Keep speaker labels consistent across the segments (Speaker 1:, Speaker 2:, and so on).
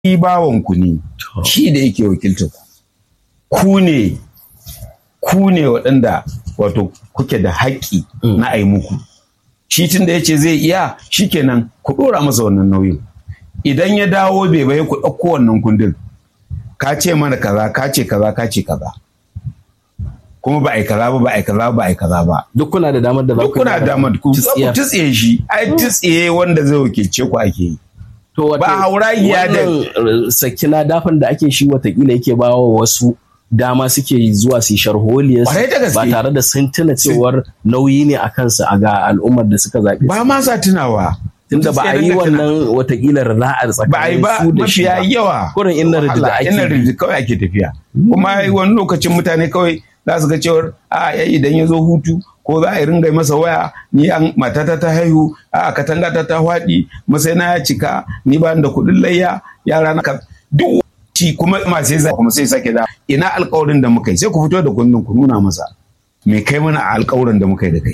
Speaker 1: bawan ku ne shi da yake wakilta ku ne waɗanda wato kuke da haƙƙi na ai muku shi tun da yace zai iya shikenan ku ɗora masa wannan nauyin idan ya dawo bai bai ku ɗauko wannan kundin ka ce mana kaza ka ce kaza kuma ba ai kaza ba
Speaker 2: duk kuna da damar da za ku
Speaker 1: kuna da damar ku tsiye shi ai tsiye wanda zai wakilce ku ake yi
Speaker 2: to
Speaker 1: ba hauragiya da
Speaker 2: sakina dafan da ake shi watakila yake ba wa wasu dama suke zuwa su sharholiyar ba tare da sun tuna cewar nauyi ne a kansu a ga al'ummar da suka zaɓe
Speaker 1: ba ma sa tunawa
Speaker 2: tunda ba a yi wannan watakila ra'ar tsakanin su da shi ba
Speaker 1: yawa
Speaker 2: kurin inna
Speaker 1: rijid kawai ake tafiya kuma wani lokacin mutane kawai za su ga cewar idan ya zo hutu ko za a yi ringa masa waya ni matata ta haihu katanga ta faɗi masai na ya cika ni ba da kuɗin layya yara na duk ci kuma masu zai kuma sai sake da ina alƙawarin da muka yi sai ku fito da kundin ku nuna masa me kai mana a alƙawarin da muka yi da kai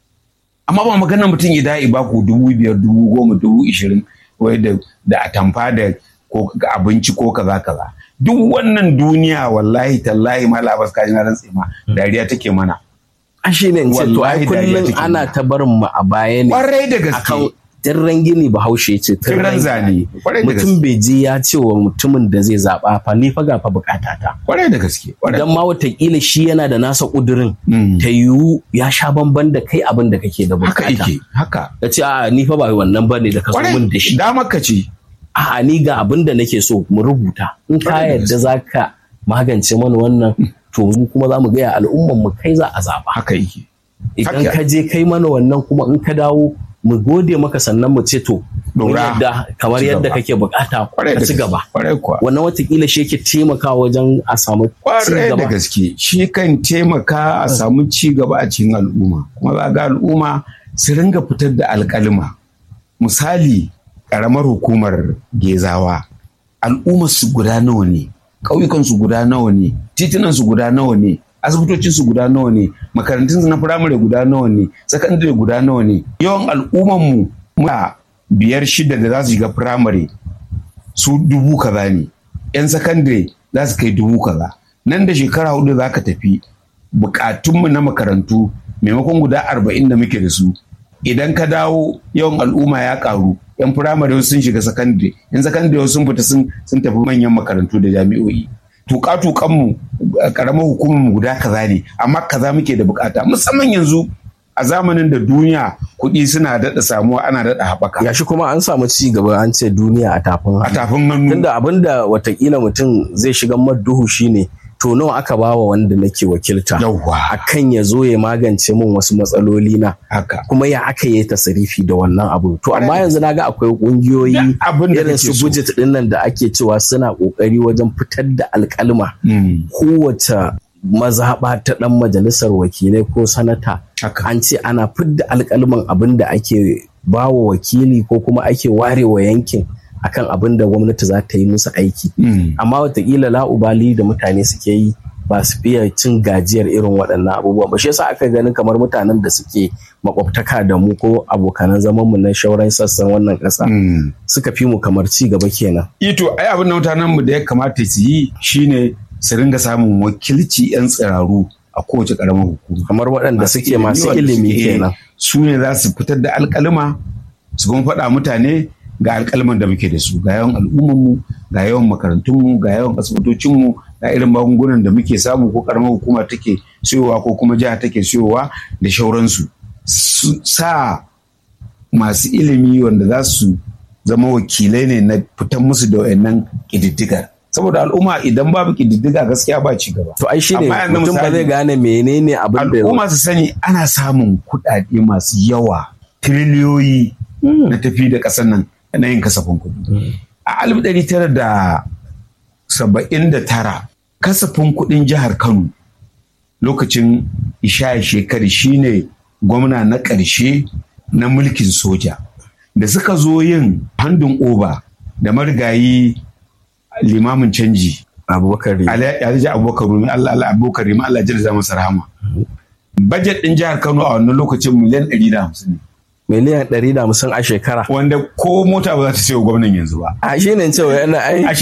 Speaker 1: amma ba maganar mutum ya da'i ba ku 5,000 10,000 20,000 wai da atamfa da ko abinci ko kaza duk wannan duniya wallahi tallahi ma labas kaji na rantse ma dariya take mana
Speaker 2: ashe ne in ce to ai kullum ana ta barin mu a baya ne
Speaker 1: kwarai da gaske
Speaker 2: tirren gini bahaushe ce
Speaker 1: tirren zane
Speaker 2: mutum bai je ya ce wa mutumin da zai zaba fa ni fa ga fa bukatata
Speaker 1: kwarai da gaske
Speaker 2: dan ma watakila shi yana da nasa kudurin ta yiwu ya sha bamban da kai abin da kake da bukata
Speaker 1: haka
Speaker 2: ya ce ni fa ba wannan bane da ka zo min da shi
Speaker 1: damar ka ce
Speaker 2: ni ga abin da nake so mu rubuta in ka yarda zaka magance mana wannan to mu kuma za mu gaya al'umman mu kai za a zaba
Speaker 1: haka yake
Speaker 2: idan ka je kai mana wannan kuma in ka dawo mu gode maka sannan mu ce to kamar yadda kake bukata ka ci gaba wannan watakila shi yake taimakawa wajen a samu ci gaba
Speaker 1: da gaske shi kan taimaka a samu ci gaba a cikin al'umma kuma za ga al'umma su ringa fitar da alƙalima misali ƙaramar hukumar Gezawa al'ummar su guda nawa ne ƙauyukan su guda nawa ne titunan su guda nawa ne asibitocin su guda nawa ne makarantun su na firamare guda nawa ne sakandare guda nawa ne yawan al'umman mu muna 5-6 da za su shiga firamare su 1000 kaza ne yan sakandare za su kai 1000 kaza nan da shekara 4 za ka tafi bukatunmu na makarantu maimakon guda 40 da muke da su idan ka dawo yawan al'umma ya karu yan firamare sun shiga sakandare yan sakandare sun fita sun tafi manyan makarantu da jami'o'i tuka-tukanmu karamar hukumar guda kaza ne amma kaza muke da bukata musamman yanzu a zamanin da duniya kuɗi suna daɗa samuwa ana daɗa haɓaka.
Speaker 2: Ya shi kuma an samu ci gaba an ce duniya a tafin hannu. Tunda abinda watakila mutum zai shiga duhu shine to nawa aka bawa wanda nake wakilta.
Speaker 1: Yawwa.
Speaker 2: Akan ya zo ya magance min wasu matsaloli na.
Speaker 1: Haka.
Speaker 2: Kuma ya aka yi tasarifi da wannan abu. To amma yanzu naga akwai ƙungiyoyi irin su budget ɗin nan da ake cewa suna ƙoƙari wajen fitar da alƙalma. Kowace mazaɓa ta ɗan majalisar wakilai ko sanata an ce ana fidda alƙalman abin da ake bawa wakili ko kuma ake warewa yankin akan abin da gwamnati za ta yi musu aiki amma watakila la'ubali da mutane suke yi ba su fiye cin gajiyar irin waɗannan abubuwa ba shi yasa aka ganin kamar mutanen da suke makwabtaka da mu ko abokanan zaman mu na shauran sassan wannan ƙasa suka fi mu kamar ci gaba kenan
Speaker 1: ito ai abin da mutanen mu da ya kamata su yi shine su ringa samun wakilci 'yan tsiraru a kowace ƙaramar hukuma.
Speaker 2: Kamar waɗanda suke masu ilimi kenan.
Speaker 1: Su ne za su fitar da alƙalima su kuma faɗa mutane ga alƙalman da muke da su ga yawan al'ummarmu ga yawan makarantunmu ga yawan asibitocinmu ga irin magungunan da muke samu ko ƙaramar hukuma take siyowa ko kuma jiha take siyowa da shauransu. Su sa masu ilimi wanda za su zama wakilai ne na fitan musu da wayannan ƙididdigar. Saboda al'umma idan babu ƙididdiga gaskiya ba ci gaba.
Speaker 2: To ai shi ne mutum ba zai gane menene abin da
Speaker 1: al'umma su sani ana samun kuɗaɗe masu yawa tiriliyoyi na tafi da ƙasar nan na yin kasafin kuɗi. A 1979 kasafin kuɗin jihar Kano lokacin Ishaya Shekari shine gwamna na ƙarshe na mulkin soja. Da suka zo yin handin oba da marigayi limamin canji
Speaker 2: Abubakar Rimi
Speaker 1: Abubakar Rimi Allah ya masa rahama. Bajet ɗin jihar Kano a wannan lokacin miliyan 150 ne.
Speaker 2: miliyan 150 a shekara
Speaker 1: wanda ko mota ba za ta sayo gwamnan yanzu ba
Speaker 2: a shi ne cewa yana ai